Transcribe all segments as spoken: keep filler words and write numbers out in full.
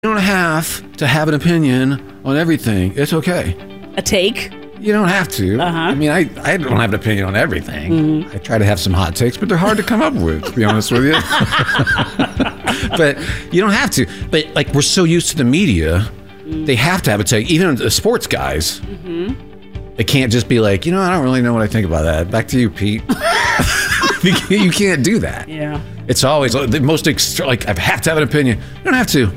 You don't have to have an opinion on everything. It's okay. A take? You don't have to. Uh-huh. I mean, I, I don't have an opinion on everything. Mm-hmm. I try to have some hot takes, but they're hard to come up with, to be honest with you. But you don't have to. But, like, we're so used to the media, mm-hmm. they have to have a take. Even the sports guys, mm-hmm. they can't just be like, you know, I don't really know what I think about that. Back to you, Pete. You can't do that. Yeah. It's always the most, extra, like, I have to have an opinion. You don't have to.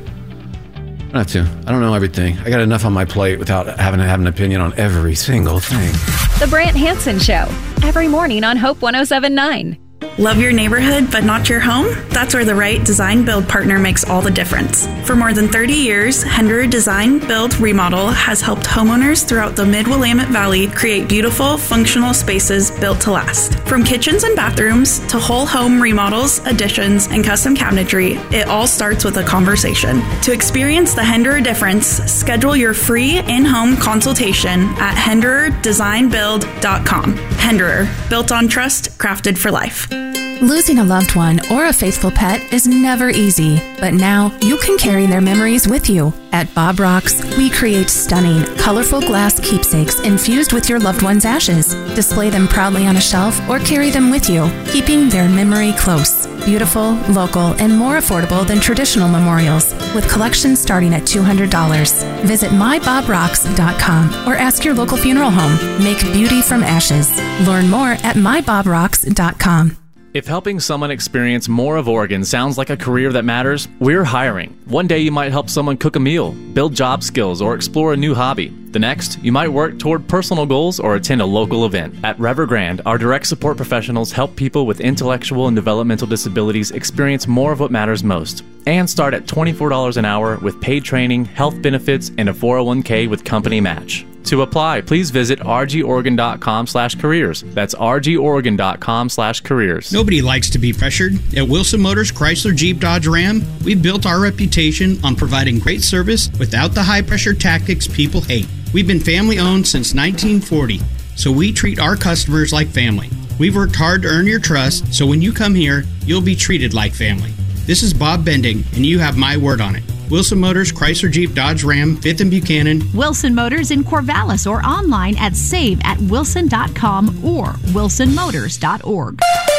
Not to. I don't know everything. I got enough on my plate without having to have an opinion on every single thing. The Brant Hansen Show, every morning on Hope one oh seven point nine. Love your neighborhood but not your home? That's where the right design build partner makes all the difference. For more than thirty years, Henderer Design Build Remodel has helped homeowners throughout the Mid-Willamette Valley create beautiful, functional spaces built to last. From kitchens and bathrooms to whole home remodels, additions, and custom cabinetry, it all starts with a conversation. To experience the Henderer difference, schedule your free in-home consultation at henderer design build dot com. Henderer, built on trust, crafted for life. Losing a loved one or a faithful pet is never easy, but now you can carry their memories with you. At Bob Rocks, we create stunning, colorful glass keepsakes infused with your loved one's ashes. Display them proudly on a shelf or carry them with you, keeping their memory close. Beautiful, local, and more affordable than traditional memorials, with collections starting at two hundred dollars. Visit my bob rocks dot com or ask your local funeral home. Make beauty from ashes. Learn more at my bob rocks dot com. If helping someone experience more of Oregon sounds like a career that matters, we're hiring. One day you might help someone cook a meal, build job skills, or explore a new hobby. The next, you might work toward personal goals or attend a local event. At Evergrande, our direct support professionals help people with intellectual and developmental disabilities experience more of what matters most. And start at twenty-four dollars an hour with paid training, health benefits, and a four oh one k with company match. To apply, please visit r g oregon dot com slash careers. That's r g oregon dot com slash careers. Nobody likes to be pressured. At Wilson Motors Chrysler Jeep Dodge Ram, we've built our reputation on providing great service without the high-pressure tactics people hate. We've been family-owned since nineteen forty, so we treat our customers like family. We've worked hard to earn your trust, so when you come here, you'll be treated like family. This is Bob Bending, and you have my word on it. Wilson Motors, Chrysler Jeep Dodge Ram, fifth and Buchanan. Wilson Motors in Corvallis or online at save at wilson dot com or wilson motors dot org.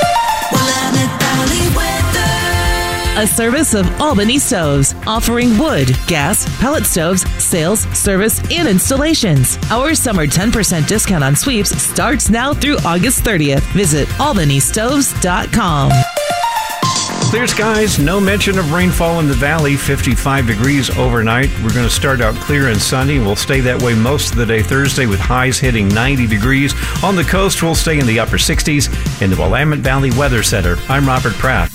A service of Albany Stoves, offering wood, gas, pellet stoves, sales, service, and installations. Our summer ten percent discount on sweeps starts now through August thirtieth. Visit albany stoves dot com. Clear skies, no mention of rainfall in the valley, fifty-five degrees overnight. We're going to start out clear and sunny. We'll stay that way most of the day Thursday with highs hitting ninety degrees. On the coast, we'll stay in the upper sixties. In the Willamette Valley Weather Center, I'm Robert Pratt.